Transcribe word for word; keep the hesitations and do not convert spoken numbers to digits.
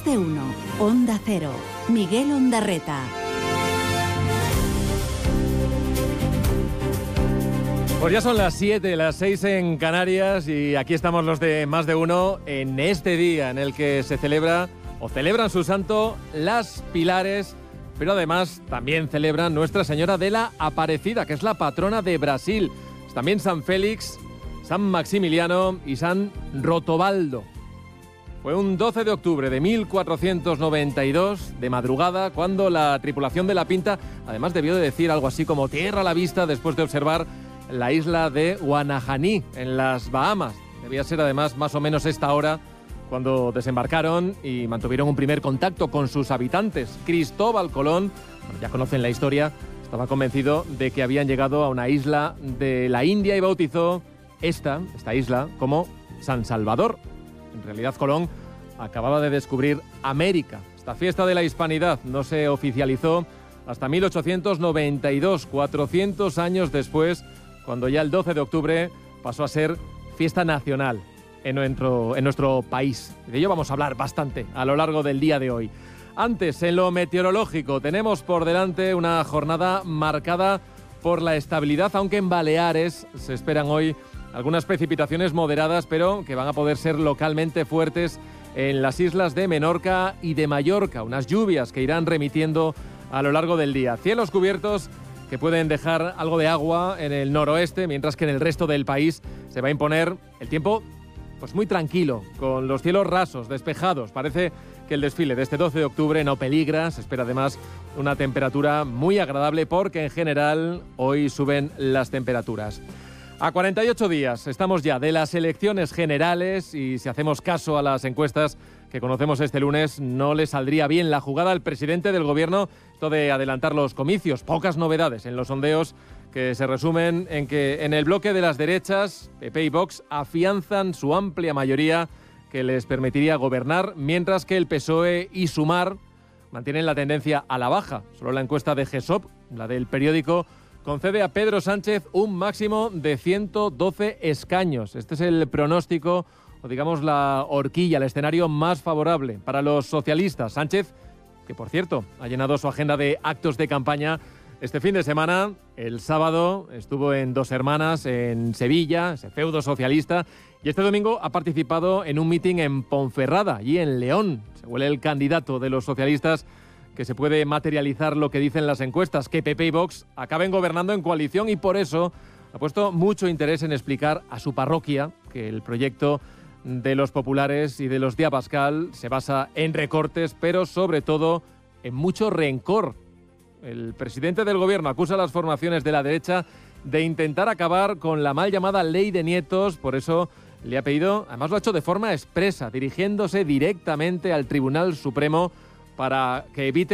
de uno. Onda Cero. Miguel Ondarreta. Pues ya son las siete, las seis en Canarias y aquí estamos los de Más de Uno en este día en el que se celebra o celebran su santo las Pilares, pero además también celebran Nuestra Señora de la Aparecida, que es la patrona de Brasil. También San Félix, San Maximiliano y San Rotobaldo. Fue un doce de octubre de mil cuatrocientos noventa y dos, de madrugada, cuando la tripulación de la Pinta, además debió de decir algo así como tierra a la vista después de observar la isla de Guanajaní, en las Bahamas. Debía ser además más o menos esta hora cuando desembarcaron y mantuvieron un primer contacto con sus habitantes. Cristóbal Colón, bueno, ya conocen la historia, estaba convencido de que habían llegado a una isla de la India y bautizó esta, esta isla como San Salvador. En realidad Colón acababa de descubrir América. Esta fiesta de la hispanidad no se oficializó hasta mil ochocientos noventa y dos, cuatrocientos años después, cuando ya el doce de octubre pasó a ser fiesta nacional en nuestro, en nuestro país. De ello vamos a hablar bastante a lo largo del día de hoy. Antes, en lo meteorológico, tenemos por delante una jornada marcada por la estabilidad, aunque en Baleares se esperan hoy algunas precipitaciones moderadas, pero que van a poder ser localmente fuertes en las islas de Menorca y de Mallorca. Unas lluvias que irán remitiendo a lo largo del día. Cielos cubiertos que pueden dejar algo de agua en el noroeste, mientras que en el resto del país se va a imponer el tiempo pues muy tranquilo, con los cielos rasos, despejados. Parece que el desfile de este doce de octubre no peligra. Se espera además una temperatura muy agradable porque en general hoy suben las temperaturas. A cuarenta y ocho días estamos ya de las elecciones generales y si hacemos caso a las encuestas que conocemos este lunes, no le saldría bien la jugada al presidente del gobierno, esto de adelantar los comicios. Pocas novedades en los sondeos que se resumen en que en el bloque de las derechas, P P y Vox afianzan su amplia mayoría que les permitiría gobernar, mientras que el P S O E y Sumar mantienen la tendencia a la baja. Solo la encuesta de GESOP, la del periódico, concede a Pedro Sánchez un máximo de ciento doce escaños. Este es el pronóstico, o digamos la horquilla, el escenario más favorable para los socialistas. Sánchez, que por cierto ha llenado su agenda de actos de campaña este fin de semana. El sábado estuvo en Dos Hermanas, en Sevilla, ese feudo socialista, y este domingo ha participado en un mitin en Ponferrada y en León. Se huele el candidato de los socialistas que se puede materializar lo que dicen las encuestas, que P P y Vox acaben gobernando en coalición, y por eso ha puesto mucho interés en explicar a su parroquia que el proyecto de los populares y de los de Abascal se basa en recortes, pero sobre todo en mucho rencor. El presidente del gobierno acusa a las formaciones de la derecha de intentar acabar con la mal llamada ley de nietos, por eso le ha pedido, además lo ha hecho de forma expresa, dirigiéndose directamente al Tribunal Supremo para que evite